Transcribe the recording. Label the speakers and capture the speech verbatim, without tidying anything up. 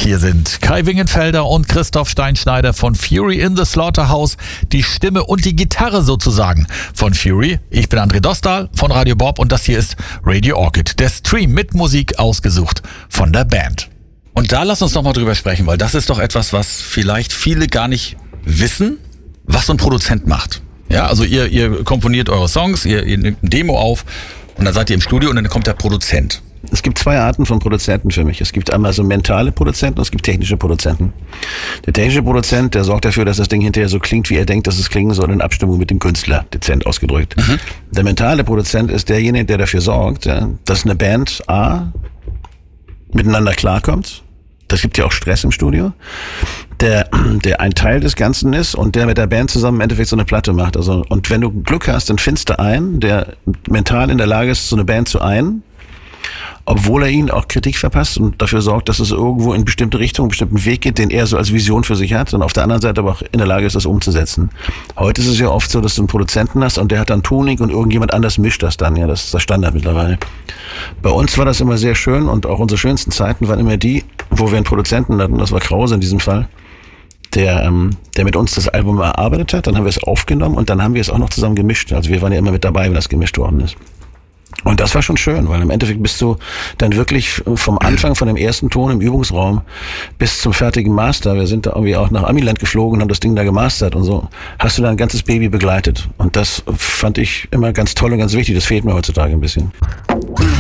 Speaker 1: Hier sind Kai Wingenfelder und Christoph Steinschneider von Fury in the Slaughterhouse, die Stimme und die Gitarre sozusagen von Fury. Ich bin André Dostal von Radio Bob und das hier ist Radio Orchid, der Stream mit Musik ausgesucht von der Band. Und da lass uns noch mal drüber sprechen, weil das ist doch etwas, was vielleicht viele gar nicht wissen, was so ein Produzent macht. Ja, also ihr, ihr komponiert eure Songs, ihr, ihr nehmt ein Demo auf und dann seid ihr im Studio und dann kommt der Produzent.
Speaker 2: Es gibt zwei Arten von Produzenten für mich. Es gibt einmal so mentale Produzenten und es gibt technische Produzenten. Der technische Produzent, der sorgt dafür, dass das Ding hinterher so klingt, wie er denkt, dass es klingen soll, in Abstimmung mit dem Künstler, dezent ausgedrückt. Mhm. Der mentale Produzent ist derjenige, der dafür sorgt, dass eine Band A miteinander klarkommt. Das gibt ja auch Stress im Studio. Der, der ein Teil des Ganzen ist und der mit der Band zusammen im Endeffekt so eine Platte macht. Also, und wenn du Glück hast, dann findest du einen, der mental in der Lage ist, so eine Band zu ein, obwohl er ihnen auch Kritik verpasst und dafür sorgt, dass es irgendwo in bestimmte Richtungen, einen bestimmten Weg geht, den er so als Vision für sich hat und auf der anderen Seite aber auch in der Lage ist, das umzusetzen. Heute ist es ja oft so, dass du einen Produzenten hast und der hat dann Tuning und irgendjemand anders mischt das dann. Ja, das ist der Standard mittlerweile. Bei uns war das immer sehr schön und auch unsere schönsten Zeiten waren immer die, wo wir einen Produzenten hatten, das war Krause in diesem Fall, der, ähm, der mit uns das Album erarbeitet hat, dann haben wir es aufgenommen und dann haben wir es auch noch zusammen gemischt. Also wir waren ja immer mit dabei, wenn das gemischt worden ist. Und das war schon schön, weil im Endeffekt bist du dann wirklich vom Anfang, von dem ersten Ton im Übungsraum bis zum fertigen Master, wir sind da irgendwie auch nach Amiland geflogen und haben das Ding da gemastert und so, hast du da ein ganzes Baby begleitet. Und das fand ich immer ganz toll und ganz wichtig, das fehlt mir heutzutage ein bisschen.